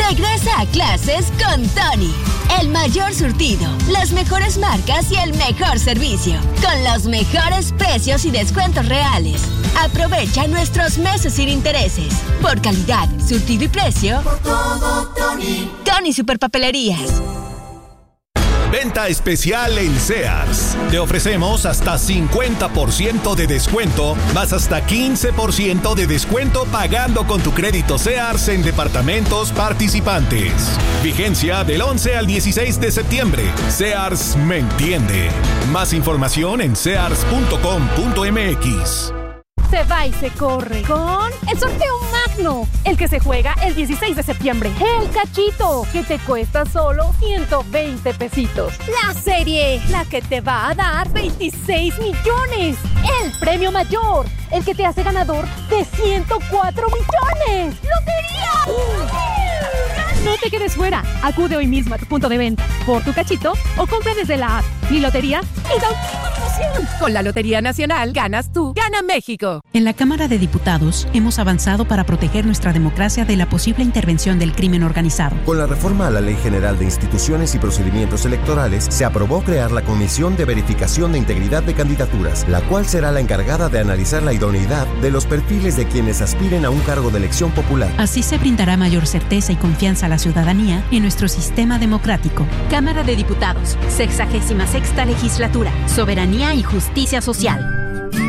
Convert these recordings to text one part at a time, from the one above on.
Regresa a clases con Tony. El mayor surtido, las mejores marcas y el mejor servicio. Con los mejores precios y descuentos reales. Aprovecha nuestros meses sin intereses. Por calidad, surtido y precio. Por todo, Tony. Tony Superpapelerías. Venta especial en Sears. Te ofrecemos hasta 50% de descuento, más hasta 15% de descuento pagando con tu crédito Sears en departamentos participantes. Vigencia del 11 al 16 de septiembre. Sears me entiende. Más información en sears.com.mx. Se va y se corre con el sorteo magno, el que se juega el 16 de septiembre. El cachito, que te cuesta solo 120 pesitos. La serie, la que te va a dar 26 millones. El premio mayor, el que te hace ganador de 104 millones. ¡Lotería! No te quedes fuera. Acude hoy mismo a tu punto de venta por tu cachito o compra desde la app. Mi lotería es auténtica emoción. Con la Lotería Nacional ganas tú, gana México. En la Cámara de Diputados hemos avanzado para proteger nuestra democracia de la posible intervención del crimen organizado. Con la reforma a la Ley General de Instituciones y Procedimientos Electorales, se aprobó crear la Comisión de Verificación de Integridad de Candidaturas, la cual será la encargada de analizar la idoneidad de los perfiles de quienes aspiren a un cargo de elección popular. Así se brindará mayor certeza y confianza a la ciudadanía en nuestro sistema democrático. Cámara de Diputados, 66ª Legislatura, Soberanía y Justicia Social.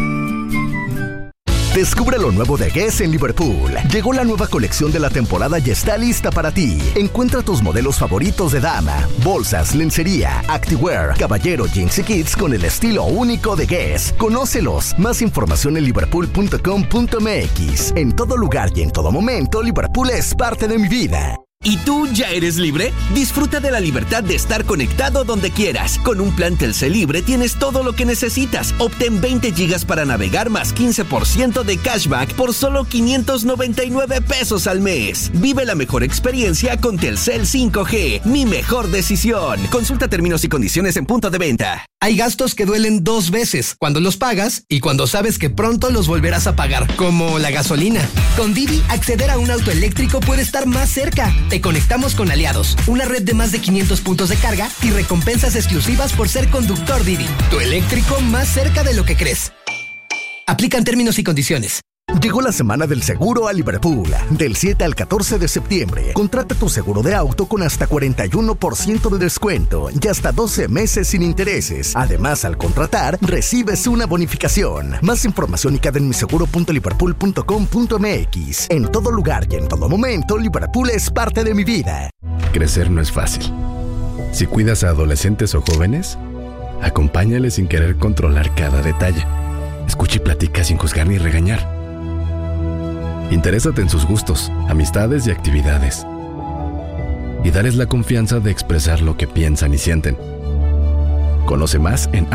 Descubre lo nuevo de Guess en Liverpool. Llegó la nueva colección de la temporada y está lista para ti. Encuentra tus modelos favoritos de dama, bolsas, lencería, activewear, caballero, jeans y kids con el estilo único de Guess. Conócelos. Más información en liverpool.com.mx. En todo lugar y en todo momento, Liverpool es parte de mi vida. ¿Y tú ya eres libre? Disfruta de la libertad de estar conectado donde quieras. Con un plan Telcel Libre tienes todo lo que necesitas. Obtén 20 gigas para navegar más 15% de cashback por solo 599 pesos al mes. Vive la mejor experiencia con Telcel 5G. Mi mejor decisión. Consulta términos y condiciones en punto de venta. Hay gastos que duelen dos veces, cuando los pagas y cuando sabes que pronto los volverás a pagar, como la gasolina. Con Didi, acceder a un auto eléctrico puede estar más cerca. Te conectamos con Aliados, una red de más de 500 puntos de carga y recompensas exclusivas por ser conductor Didi. Tu eléctrico más cerca de lo que crees. Aplican términos y condiciones. Llegó la semana del seguro a Liverpool. Del 7 al 14 de septiembre. Contrata tu seguro de auto con hasta 41% de descuento y hasta 12 meses sin intereses. Además, al contratar, recibes una bonificación. Más información y queda en miseguro.liverpool.com.mx. En todo lugar y en todo momento, Liverpool es parte de mi vida. Crecer no es fácil. Si cuidas a adolescentes o jóvenes, acompáñales sin querer controlar cada detalle. Escucha y platica sin juzgar ni regañar. Interésate en sus gustos, amistades y actividades. Y dales la confianza de expresar lo que piensan y sienten. Conoce más en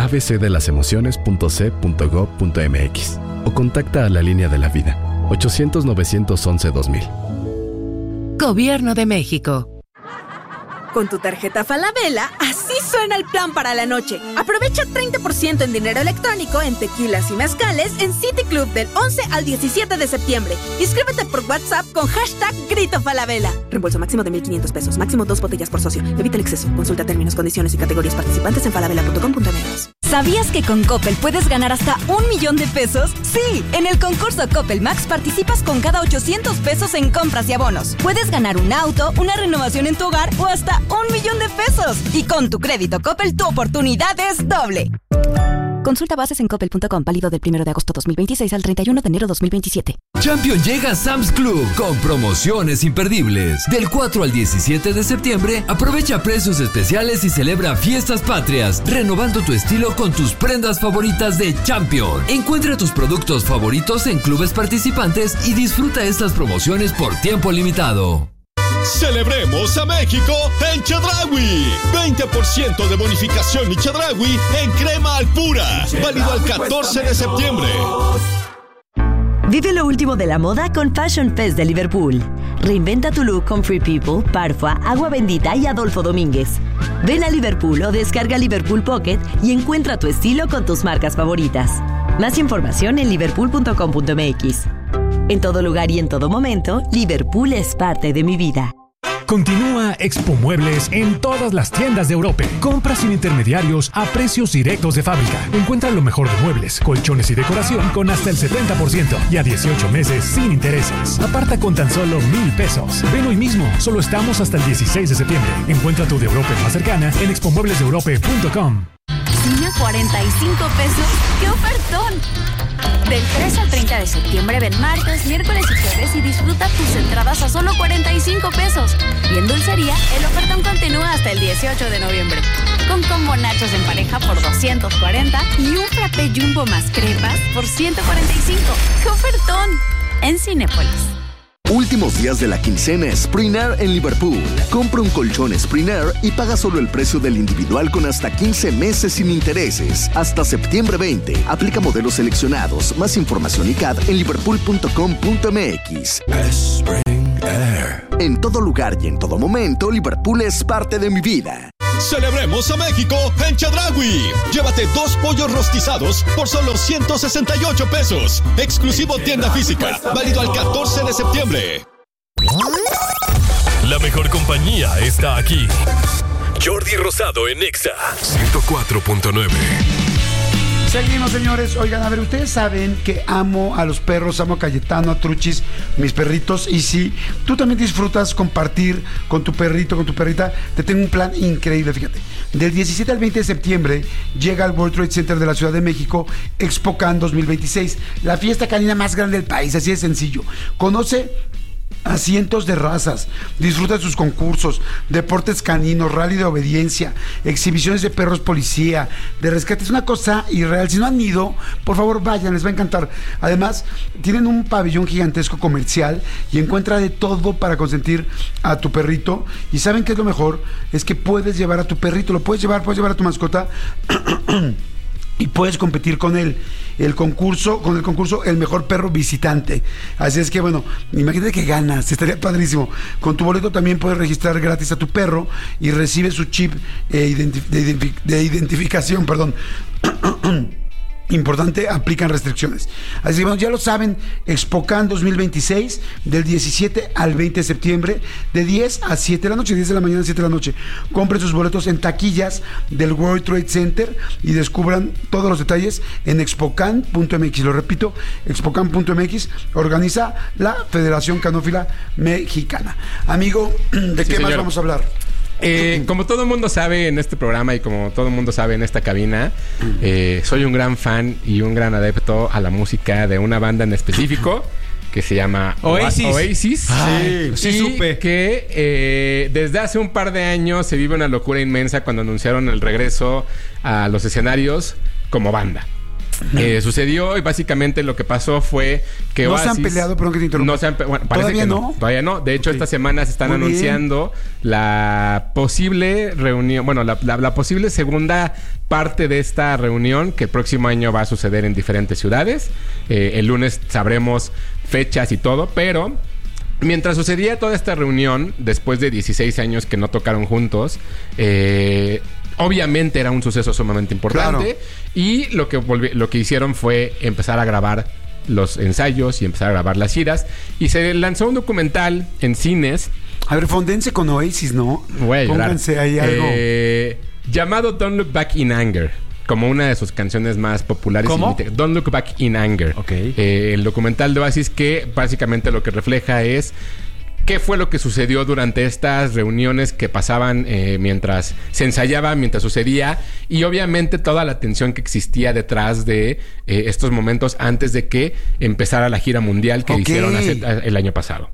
abcdelasemociones.c.gov.mx o contacta a la Línea de la Vida, 800-911-2000. Gobierno de México. Con tu tarjeta Falabella, así suena el plan para la noche. Aprovecha 30% en dinero electrónico en tequilas y mezcales en City Club del 11 al 17 de septiembre. Inscríbete por WhatsApp con hashtag Grito Falabella. Reembolso máximo de 1,500 pesos. Máximo 2 botellas por socio. Evita el exceso. Consulta términos, condiciones y categorías participantes en falabella.com.mx. ¿Sabías que con Coppel puedes ganar hasta 1 millón de pesos? Sí, en el concurso Coppel Max participas con cada 800 pesos en compras y abonos. Puedes ganar un auto, una renovación en tu hogar o hasta 1 millón de pesos. Y con tu crédito Coppel, tu oportunidad es doble. Consulta bases en coppel.com, válido del 1 de agosto 2026 al 31 de enero 2027. Champion llega a Sam's Club con promociones imperdibles. Del 4 al 17 de septiembre, aprovecha precios especiales y celebra fiestas patrias, renovando tu estilo con tus prendas favoritas de Champion. Encuentra tus productos favoritos en clubes participantes y disfruta estas promociones por tiempo limitado. ¡Celebremos a México en Chedraui! 20% de bonificación y Chedraui en crema Alpura. Válido al 14 de septiembre. Vive lo último de la moda con Fashion Fest de Liverpool. Reinventa tu look con Free People, Parfua, Agua Bendita y Adolfo Domínguez. Ven a Liverpool o descarga Liverpool Pocket y encuentra tu estilo con tus marcas favoritas. Más información en liverpool.com.mx. En todo lugar y en todo momento, Liverpool es parte de mi vida. Continúa Expo Muebles en todas las tiendas de Europe. Compra sin intermediarios a precios directos de fábrica. Encuentra lo mejor de muebles, colchones y decoración con hasta el 70% y a 18 meses sin intereses. Aparta con tan solo 1,000 pesos. Ven hoy mismo, solo estamos hasta el 16 de septiembre. Encuentra tu de Europe más cercana en expomueblesdeeurope.com. ¿Cine a 45 pesos? ¡Qué ofertón! Del 3 al 30 de septiembre ven martes, miércoles y jueves y disfruta tus entradas a solo 45 pesos. Y en dulcería, el ofertón continúa hasta el 18 de noviembre. Con combo nachos en pareja por 240 y un frappé jumbo más crepas por 145. ¡Qué ofertón! En Cinépolis. Últimos días de la quincena Sprinair en Liverpool. Compra un colchón Sprinair y paga solo el precio del individual con hasta 15 meses sin intereses. Hasta septiembre 20. Aplica modelos seleccionados. Más información y CAD en liverpool.com.mx. Sprinair. En todo lugar y en todo momento, Liverpool es parte de mi vida. Celebremos a México en Chedraui. Llévate 2 pollos rostizados por solo 168 pesos. Exclusivo tienda física. Válido al 14 de septiembre. La mejor compañía está aquí. Jordi Rosado en Exa 104.9. Seguimos, señores. Oigan, a ver, ustedes saben que amo a los perros, amo a Cayetano, a Truchis, mis perritos. Y si tú también disfrutas compartir con tu perrito, con tu perrita, te tengo un plan increíble, fíjate. Del 17 al 20 de septiembre llega al World Trade Center de la Ciudad de México ExpoCan 2026, la fiesta canina más grande del país, así de sencillo. Conoce a cientos de razas, disfruta de sus concursos, deportes caninos, rally de obediencia, exhibiciones de perros policía, de rescate. Es una cosa irreal. Si no han ido, por favor vayan, les va a encantar. Además, tienen un pabellón gigantesco comercial y encuentra de todo para consentir a tu perrito. Y ¿saben qué es lo mejor? Es que puedes llevar a tu perrito, puedes llevar a tu mascota y puedes competir con el concurso El Mejor Perro Visitante. Así es que, bueno, imagínate que ganas, estaría padrísimo. Con tu boleto también puedes registrar gratis a tu perro y recibe su chip de identificación, perdón. Importante, aplican restricciones. Así que bueno, ya lo saben, ExpoCan 2026, del 17 al 20 de septiembre, de 10 a 7 de la noche, 10 de la mañana a 7 de la noche. Compren sus boletos en taquillas del World Trade Center y descubran todos los detalles en expocan.mx. Lo repito, expocan.mx. Organiza la Federación Canófila Mexicana. Amigo, ¿de qué más vamos a hablar? Como todo el mundo sabe en este programa y como todo el mundo sabe en esta cabina, soy un gran fan y un gran adepto a la música de una banda en específico que se llama Oasis. Sí, supe. Que desde hace un par de años se vive una locura inmensa cuando anunciaron el regreso a los escenarios como banda. Sucedió y básicamente lo que pasó fue que no Oasis, se han peleado, perdón que te interrumpa. No se han bueno, parece ¿Todavía que no? Todavía no. De hecho, esta semana se están anunciando la posible reunión, bueno, la posible segunda parte de esta reunión que el próximo año va a suceder en diferentes ciudades. El lunes sabremos fechas y todo, pero mientras sucedía toda esta reunión, después de 16 años que no tocaron juntos, obviamente era un suceso sumamente importante. Claro. Y lo que hicieron fue empezar a grabar los ensayos y empezar a grabar las giras. Y se lanzó un documental en cines. A ver, fondense con Oasis, ¿no? Pónganse ahí algo. Llamado Don't Look Back in Anger, como una de sus canciones más populares. ¿Cómo? Don't Look Back in Anger. Okay. El documental de Oasis, que básicamente lo que refleja es qué fue lo que sucedió durante estas reuniones que pasaban mientras se ensayaba, mientras sucedía, y obviamente toda la tensión que existía detrás de estos momentos antes de que empezara la gira mundial que hicieron el año pasado.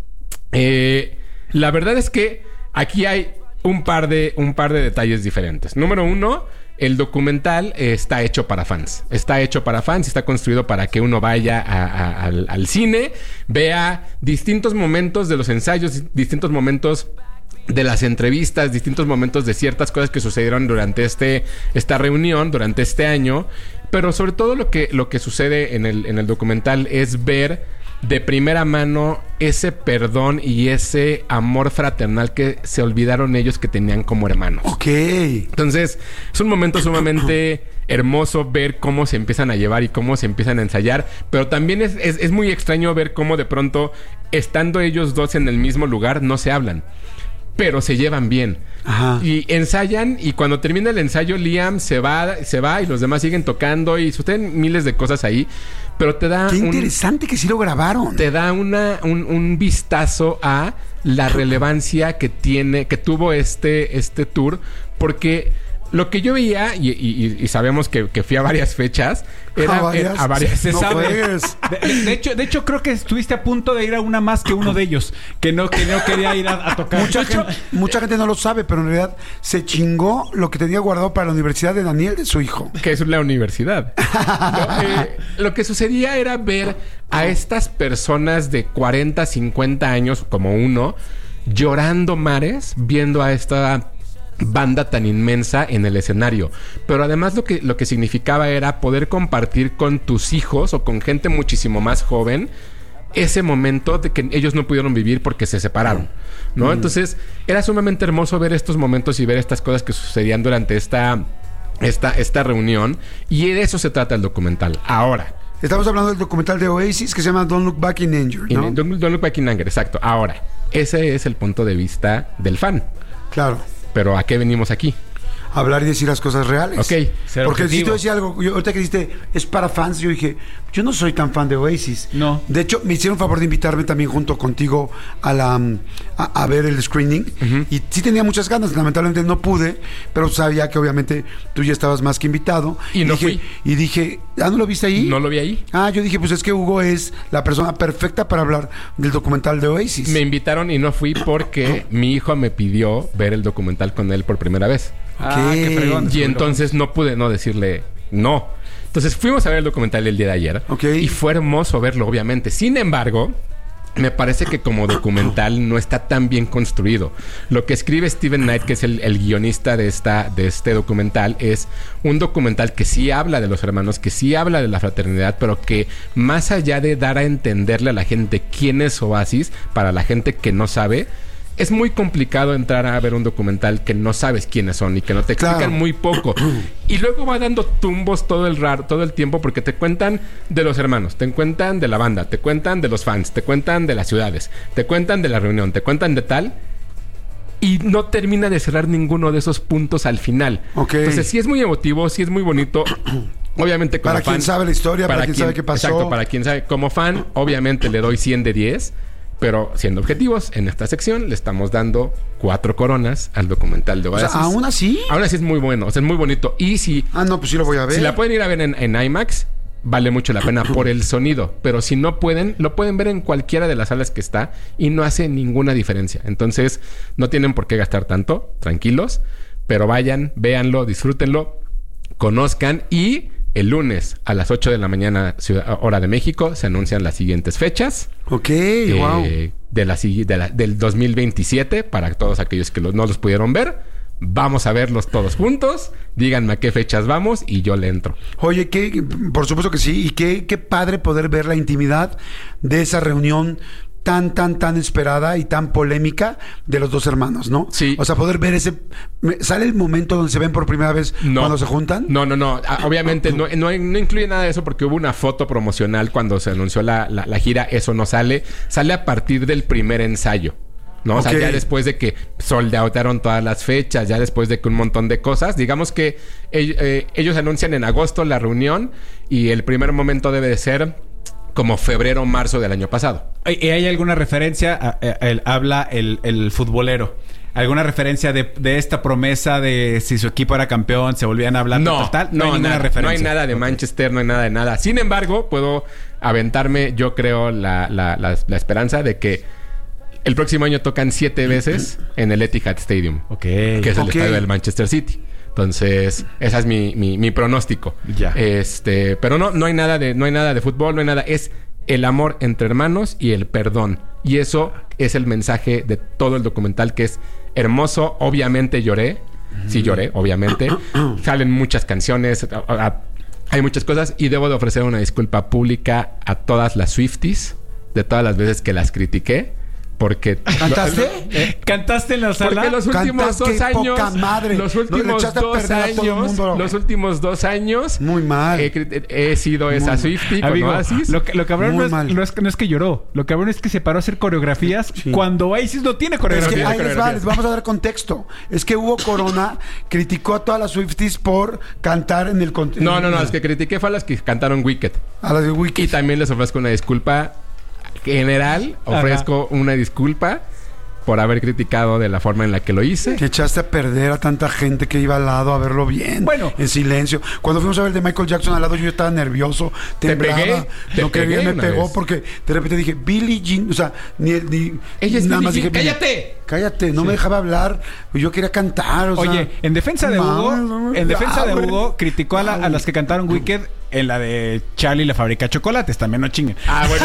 La verdad es que aquí hay un par de detalles diferentes. Número uno, el documental está hecho para fans. Está hecho para fans y está construido para que uno vaya al cine, vea distintos momentos de los ensayos, distintos momentos de las entrevistas, distintos momentos de ciertas cosas que sucedieron durante esta reunión, durante este año. Pero sobre todo lo que sucede en el documental es ver de primera mano ese perdón y ese amor fraternal que se olvidaron ellos que tenían como hermanos. Ok. Entonces, es un momento sumamente hermoso ver cómo se empiezan a llevar y cómo se empiezan a ensayar. Pero también es muy extraño ver cómo de pronto, estando ellos dos en el mismo lugar, no se hablan. pero se llevan bien. Ajá. Y ensayan, y cuando termina el ensayo, Liam se va y los demás siguen tocando y suceden miles de cosas ahí. Pero te da... Qué interesante que sí lo grabaron. Te da un vistazo a la relevancia que tuvo este tour, porque lo que yo veía, y sabemos que fui a varias fechas, era a varias. Se sabe. De hecho, creo que estuviste a punto de ir a una más que uno de ellos, que no quería ir a tocar. Mucha gente no lo sabe, pero en realidad se chingó lo que tenía guardado para la universidad de Daniel, de su hijo. Que es la universidad. Lo que sucedía era ver a estas personas de 40, 50 años, como uno, llorando mares, viendo a esta banda tan inmensa en el escenario. Pero además lo que significaba era poder compartir con tus hijos o con gente muchísimo más joven ese momento de que ellos no pudieron vivir porque se separaron, ¿no? Entonces era sumamente hermoso ver estos momentos y ver estas cosas que sucedían durante esta reunión, y de eso se trata el documental. Ahora, estamos hablando del documental de Oasis que se llama Don't Look Back in Anger, ¿no? Don't Look Back in Anger, exacto. Ahora, ese es el punto de vista del fan. Claro. Pero ¿a qué venimos aquí? Hablar y decir las cosas reales. Ok. Porque si tú decías algo, ahorita que dijiste, es para fans, yo dije, yo no soy tan fan de Oasis. No. De hecho, me hicieron favor de invitarme también junto contigo a ver el screening. Uh-huh. Y sí tenía muchas ganas, lamentablemente no pude, pero sabía que obviamente tú ya estabas más que invitado. Y no fui. Y dije, ¿no lo viste ahí? No lo vi ahí. Yo dije, pues es que Hugo es la persona perfecta para hablar del documental de Oasis. Me invitaron y no fui porque mi hijo me pidió ver el documental con él por primera vez. Qué fregón. Y entonces no pude no decirle no. Entonces fuimos a ver el documental el día de ayer. Y fue hermoso verlo, obviamente. Sin embargo, me parece que como documental no está tan bien construido. Lo que escribe Steven Knight, que es el guionista de este documental, es un documental que sí habla de los hermanos, que sí habla de la fraternidad, pero que más allá de dar a entenderle a la gente quién es Oasis, para la gente que no sabe, es muy complicado entrar a ver un documental que no sabes quiénes son y que no te explican muy poco. Y luego va dando tumbos todo el tiempo, porque te cuentan de los hermanos, te cuentan de la banda, te cuentan de los fans, te cuentan de las ciudades, te cuentan de la reunión, te cuentan de tal, y no termina de cerrar ninguno de esos puntos al final. Entonces sí es muy emotivo, sí es muy bonito. Obviamente como para fan, quien sabe la historia, para quien sabe qué pasó. Exacto, para quien sabe. Como fan, obviamente le doy 100 de 10. Pero siendo objetivos, en esta sección le estamos dando 4 coronas al documental de Oasis. O sea, ¿aún así? Aún así es muy bueno, o sea, es muy bonito. Y si... no, pues sí lo voy a ver. Si la pueden ir a ver en IMAX, vale mucho la pena por el sonido. Pero si no pueden, lo pueden ver en cualquiera de las salas que está y no hace ninguna diferencia. Entonces, no tienen por qué gastar tanto, tranquilos. Pero vayan, véanlo, disfrútenlo, conozcan y... El lunes a las 8 de la mañana, hora de México, se anuncian las siguientes fechas. Wow. Del 2027, para todos aquellos que no los pudieron ver. Vamos a verlos todos juntos. Díganme a qué fechas vamos y yo le entro. Oye, por supuesto que sí. Y qué padre poder ver la intimidad de esa reunión tan esperada y tan polémica de los dos hermanos, ¿no? Sí. O sea, poder ver ¿Sale el momento donde se ven por primera vez cuando se juntan? No. Obviamente no incluye nada de eso, porque hubo una foto promocional cuando se anunció la gira. Eso no sale. Sale a partir del primer ensayo, ¿no? O sea, ya después de que soldautaron todas las fechas, ya después de que un montón de cosas. Digamos que ellos anuncian en agosto la reunión y el primer momento debe de ser como febrero o marzo del año pasado. ¿Y hay alguna referencia? Habla el futbolero. ¿Alguna referencia de esta promesa de si su equipo era campeón, se volvían a hablar? No hay ninguna referencia. No hay nada de Manchester, no hay nada de nada. Sin embargo, puedo aventarme, yo creo, la esperanza de que el próximo año tocan 7 veces en el Etihad Stadium. Que es el estadio del Manchester City. Entonces, ese es mi pronóstico. Ya. Pero no hay nada de fútbol, no hay nada. Es el amor entre hermanos y el perdón. Y eso es el mensaje de todo el documental, que es hermoso. Obviamente lloré. Sí lloré, obviamente. Salen muchas canciones. Hay muchas cosas. Y debo de ofrecer una disculpa pública a todas las Swifties de todas las veces que las critiqué. Porque ¿Cantaste? ¿Cantaste en la sala? Porque los últimos 2 años. Poca madre. Los últimos 2 años. Muy mal. He sido esa Swiftie con Oasis. Lo cabrón no es que lloró. Lo cabrón es que se paró a hacer coreografías cuando Oasis no tiene coreografías. Es que ahí les vamos a dar contexto. Es que Hugo Corona criticó a todas las Swifties por cantar en el No, las que critiqué fue a las que cantaron Wicked. A las de Wicked. Y también les ofrezco una disculpa general. Ofrezco una disculpa por haber criticado de la forma en la que lo hice. Que echaste a perder a tanta gente que iba al lado a verlo bien. Bueno. En silencio. Cuando fuimos a ver el de Michael Jackson al lado, yo estaba nervioso. Temblaba. Te pegué me pegó porque de repente dije, Billie Jean. O sea, ella es nada más dije, ¡cállate! No me dejaba hablar. Yo quería cantar. Oye, en defensa de Hugo, criticó a las que cantaron Wicked en la de Charlie la fábrica de chocolates. También no chinguen. Bueno,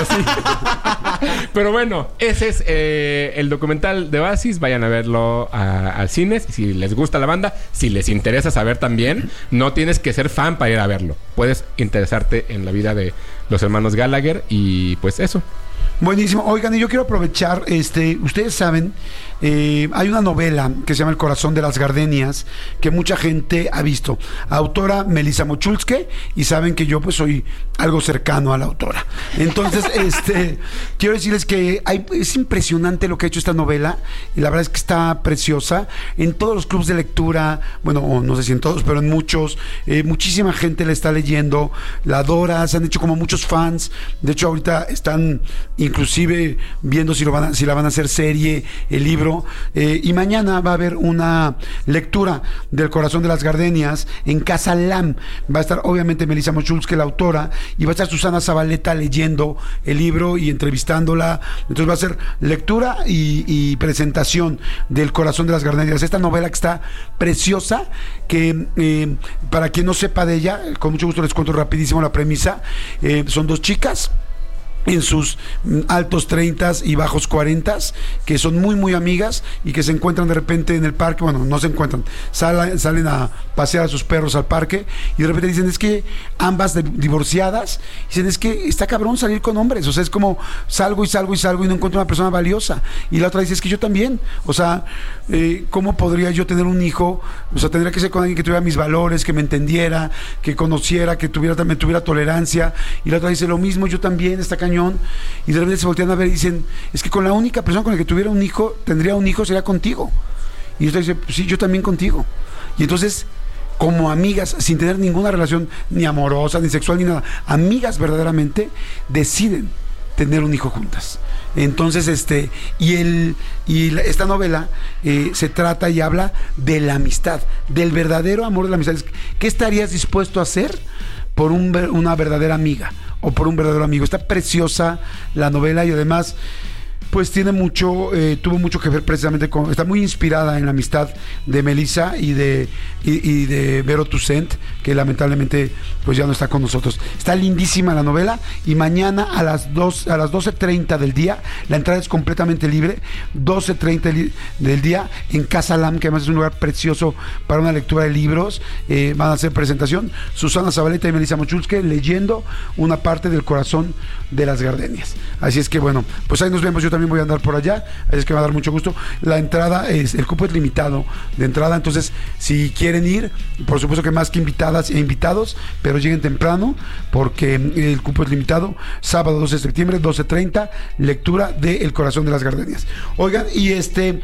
sí. Pero bueno, ese es el documental de Oasis. Vayan a verlo al cine. Si les gusta la banda, si les interesa saber también, no tienes que ser fan para ir a verlo. Puedes interesarte en la vida de los hermanos Gallagher y pues eso. Buenísimo. Oigan, y yo quiero aprovechar, ustedes saben, hay una novela que se llama El corazón de las gardenias que mucha gente ha visto. Autora Melissa Mochulske, y saben que yo pues soy algo cercano a la autora. Entonces, quiero decirles que es impresionante lo que ha hecho esta novela, y la verdad es que está preciosa. En todos los clubes de lectura, bueno, no sé si en todos, pero en muchos, muchísima gente la está leyendo, la adora, se han hecho como muchos fans. De hecho, ahorita están inclusive viendo si la van a hacer serie, el libro, y mañana va a haber una lectura del corazón de las gardenias en Casa Lam. Va a estar obviamente Melissa Mochulske, la autora, y va a estar Susana Zabaleta leyendo el libro y entrevistándola. Entonces va a ser lectura y presentación del corazón de las gardenias, esta novela que está preciosa, que para quien no sepa de ella, con mucho gusto les cuento rapidísimo la premisa. Son 2 chicas en sus altos 30s y bajos 40s, que son muy muy amigas y que se encuentran de repente en el parque. Bueno, no se encuentran, salen a pasear a sus perros al parque, y de repente dicen, es que ambas divorciadas, dicen, es que está cabrón salir con hombres, o sea, es como salgo y no encuentro una persona valiosa. Y la otra dice, es que yo también, o sea, ¿cómo podría yo tener un hijo? O sea, tendría que ser con alguien que tuviera mis valores, que me entendiera, que conociera, que tuviera tolerancia. Y la otra dice, lo mismo, yo también, está cañón. Y de repente se voltean a ver y dicen, es que con la única persona con la que tendría un hijo sería contigo. Y otra dice, pues sí, yo también contigo. Y entonces, como amigas, sin tener ninguna relación ni amorosa, ni sexual, ni nada, amigas verdaderamente, deciden tener un hijo juntas. Entonces, esta novela se trata y habla de la amistad, del verdadero amor de la amistad. ¿Qué estarías dispuesto a hacer por una verdadera amiga o por un verdadero amigo? Está preciosa la novela, y además pues tuvo mucho que ver precisamente está muy inspirada en la amistad de Melissa y de Vero Toussaint, que lamentablemente pues ya no está con nosotros. Está lindísima la novela, y mañana a las 12:30 del día, la entrada es completamente libre, 12:30 del día en Casa Lam, que además es un lugar precioso para una lectura de libros. Van a hacer presentación Susana Zabaleta y Melissa Mochulske leyendo una parte del corazón de las gardenias. Así es que bueno, pues ahí nos vemos. Yo también voy a andar por allá, así es que me va a dar mucho gusto. La entrada el cupo es limitado de entrada, entonces si quieren ir, por supuesto que más que invitadas e invitados, pero lleguen temprano porque el cupo es limitado. Sábado 12 de septiembre, 12:30, lectura de El corazón de las gardenias. Oigan, y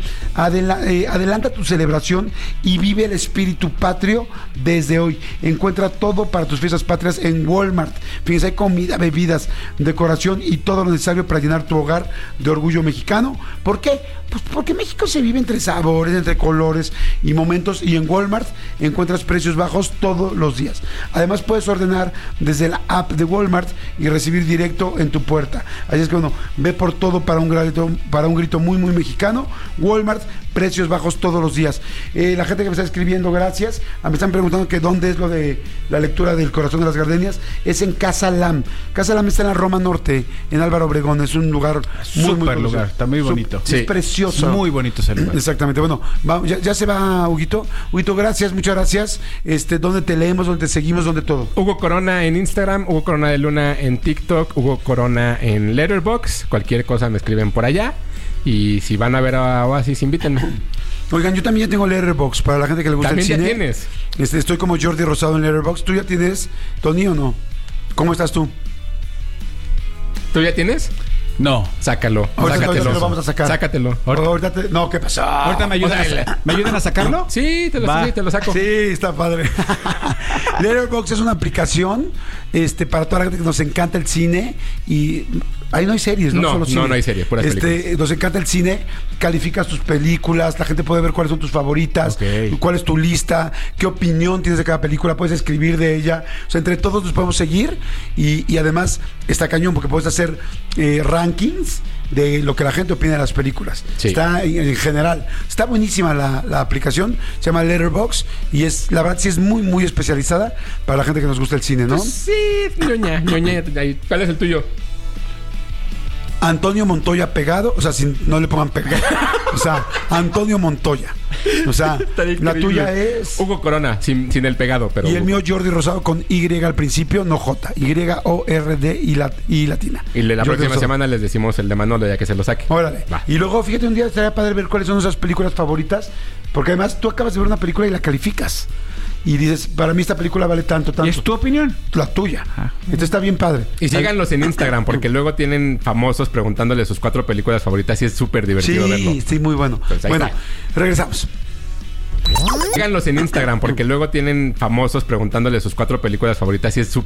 adelanta tu celebración y vive el espíritu patrio desde hoy. Encuentra todo para tus fiestas patrias en Walmart. Fíjense, hay comida, bebidas, decoración y todo lo necesario para llenar tu hogar de orgullo mexicano. ¿Por qué? Pues porque México se vive entre sabores, entre colores y momentos, y en Walmart encuentras precios bajos todos los días. Además puedes ordenar desde la app de Walmart y recibir directo en tu puerta. Así es que bueno, ve por todo para un grito muy muy mexicano. Walmart, precios bajos todos los días. La gente que me está escribiendo, gracias. Me están preguntando que dónde es lo de la lectura del corazón de las gardenias. Es en Casa Lam. Casa Lam está en la Roma Norte, en Álvaro Obregón. Es un lugar muy lugar, está muy bonito. Es precioso. Muy bonito ese lugar. Exactamente. Bueno, ya se va Huguito. Huguito, gracias, muchas gracias. ¿Dónde te leemos, dónde te seguimos, dónde todo? Hugo Corona en Instagram, Hugo Corona de Luna en TikTok, Hugo Corona en Letterboxd. Cualquier cosa me escriben por allá. Y si van a ver a Oasis, invítenme. Oigan, yo también ya tengo Letterboxd para la gente que le gusta el cine. ¿También ya tienes? Estoy como Jordi Rosado en Letterboxd. ¿Tú ya tienes, Tony, o no? ¿Cómo estás tú? ¿Tú ya tienes? No. Sácalo. Ahorita lo vamos a sacar. Sácatelo. No, ¿qué pasó? Ahorita me ayudan a sacarlo. Sí, te lo saco. Sí, está padre. Letterboxd es una aplicación para toda la gente que nos encanta el cine y ahí no hay series, ¿no? Solo cine. No hay series, puras películas. Nos encanta el cine, calificas tus películas, la gente puede ver cuáles son tus favoritas, cuál es tu lista, qué opinión tienes de cada película, puedes escribir de ella. O sea, entre todos nos podemos seguir y además está cañón porque puedes hacer rankings de lo que la gente opina de las películas. Sí. Está en general. Está buenísima la aplicación, se llama Letterboxd y la verdad sí es muy, muy especializada para la gente que nos gusta el cine, ¿no? Pues sí, ñoña. ¿Cuál es el tuyo? Antonio Montoya pegado, o sea, no le pongan pegado. O sea, Antonio Montoya. O sea, la tuya es Hugo Corona, sin el pegado, pero. Y el mío Jordi Rosado con Y al principio, no J. Y-O-R-D y latina. Y la próxima semana les decimos el de Manolo ya que se lo saque. Órale. Va. Y luego, fíjate, un día estaría padre ver cuáles son esas películas favoritas. Porque además tú acabas de ver una película y la calificas. Y dices, para mí esta película vale tanto. ¿Y es tu opinión? La tuya. Entonces está bien padre. Y síganlos en Instagram, porque luego tienen famosos preguntándole sus 4 películas favoritas y es súper divertido verlo. Sí, muy bueno. Pues bueno, regresamos. Síganlos en Instagram, porque luego tienen famosos preguntándole sus 4 películas favoritas y es súper